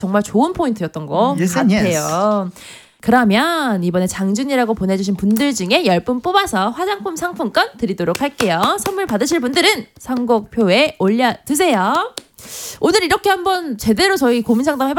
정말 좋은 포인트였던 것 같아요. 그러면 이번에 장준이라고 보내주신 분들 중에 10분 뽑아서 화장품 상품권 드리도록 할게요. 선물 받으실 분들은 선곡표에 올려두세요. 오늘 이렇게 한번 제대로 저희 고민 상담 해봤